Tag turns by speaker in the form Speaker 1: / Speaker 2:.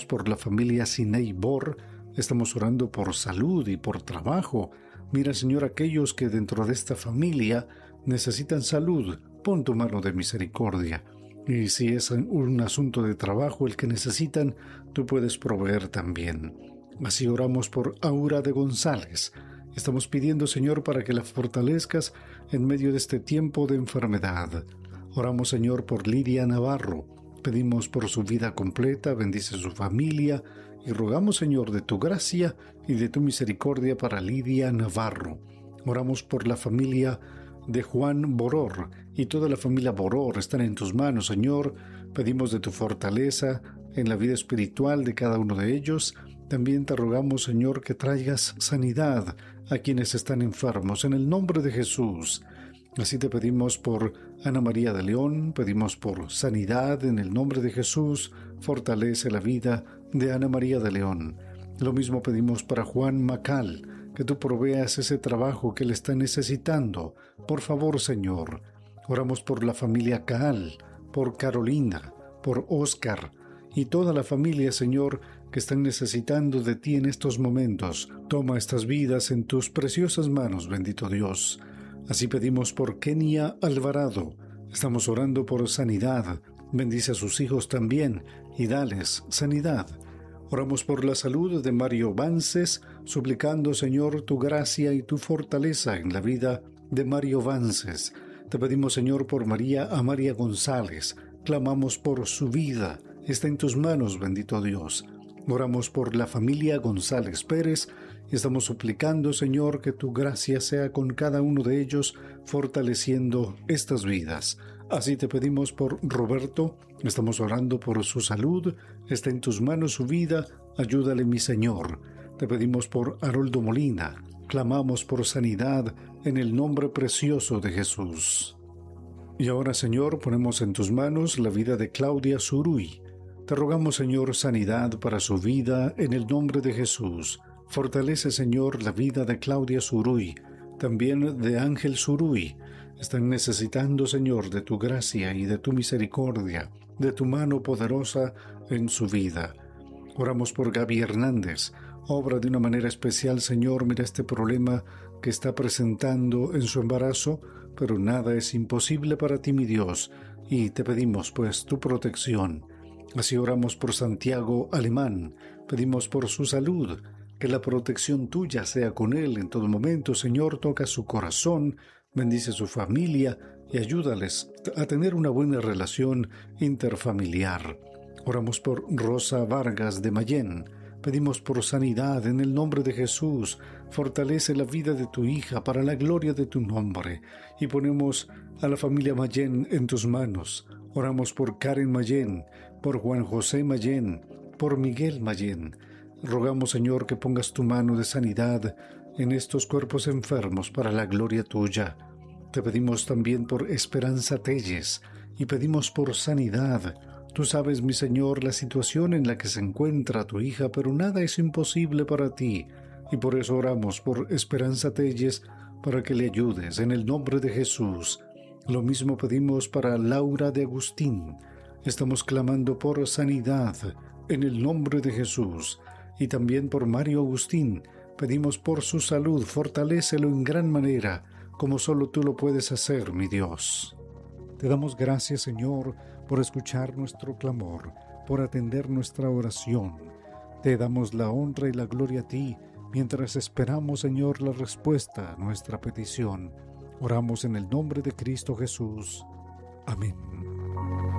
Speaker 1: oramos por la familia Sinei Bor. Estamos orando por salud y por trabajo. Mira, Señor, aquellos que dentro de esta familia necesitan salud, pon tu mano de misericordia. Y si es un asunto de trabajo el que necesitan, tú puedes proveer también. Así oramos por Aura de González. Estamos pidiendo, Señor, para que la fortalezcas en medio de este tiempo de enfermedad. Oramos, Señor, por Lidia Navarro. Pedimos por su vida completa, bendice su familia y rogamos, Señor, de tu gracia y de tu misericordia para Lidia Navarro. Oramos por la familia de Juan Boror y toda la familia Boror están en tus manos, Señor. Pedimos de tu fortaleza en la vida espiritual de cada uno de ellos. También te rogamos, Señor, que traigas sanidad a quienes están enfermos en el nombre de Jesús. Así te pedimos por Ana María de León, pedimos por sanidad en el nombre de Jesús. Fortalece la vida de Ana María de León. Lo mismo pedimos para Juan Macal, que tú proveas ese trabajo que le está necesitando. Por favor, Señor. Oramos por la familia Caal, por Carolina, por Oscar y toda la familia, Señor, que están necesitando de ti en estos momentos. Toma estas vidas en tus preciosas manos, bendito Dios. Así pedimos por Kenia Alvarado. Estamos orando por sanidad. Bendice a sus hijos también y dales sanidad. Oramos por la salud de Mario Vances, suplicando, Señor, tu gracia y tu fortaleza en la vida de Mario Vances. Te pedimos, Señor, por María Amaria González. Clamamos por su vida. Está en tus manos, bendito Dios. Oramos por la familia González Pérez y estamos suplicando, Señor, que tu gracia sea con cada uno de ellos, fortaleciendo estas vidas. Así te pedimos por Roberto, estamos orando por su salud, está en tus manos su vida, ayúdale, mi Señor. Te pedimos por Haroldo Molina, clamamos por sanidad en el nombre precioso de Jesús. Y ahora, Señor, ponemos en tus manos la vida de Claudia Zuruy. Te rogamos, Señor, sanidad para su vida en el nombre de Jesús. Fortalece, Señor, la vida de Claudia Zuruy, también de Ángel Zuruy. Están necesitando, Señor, de tu gracia y de tu misericordia, de tu mano poderosa en su vida. Oramos por Gaby Hernández. Obra de una manera especial, Señor, mira este problema que está presentando en su embarazo, pero nada es imposible para ti, mi Dios, y te pedimos, pues, tu protección. Así oramos por Santiago Alemán, pedimos por su salud, que la protección tuya sea con él en todo momento. Señor, toca su corazón, bendice su familia y ayúdales a tener una buena relación interfamiliar. Oramos por Rosa Vargas de Mayén, pedimos por sanidad en el nombre de Jesús. Fortalece la vida de tu hija para la gloria de tu nombre y ponemos a la familia Mayén en tus manos. Oramos por Karen Mayén, por Juan José Mayén, por Miguel Mayén. Rogamos, Señor, que pongas tu mano de sanidad en estos cuerpos enfermos para la gloria tuya. Te pedimos también por Esperanza Telles y pedimos por sanidad. Tú sabes, mi Señor, la situación en la que se encuentra tu hija, pero nada es imposible para ti. Y por eso oramos por Esperanza Telles para que le ayudes en el nombre de Jesús. Lo mismo pedimos para Laura de Agustín. Estamos clamando por sanidad en el nombre de Jesús. Y también por Mario Agustín. Pedimos por su salud, fortalécelo en gran manera, como solo tú lo puedes hacer, mi Dios. Te damos gracias, Señor, por escuchar nuestro clamor, por atender nuestra oración. Te damos la honra y la gloria a ti, mientras esperamos, Señor, la respuesta a nuestra petición. Oramos en el nombre de Cristo Jesús. Amén.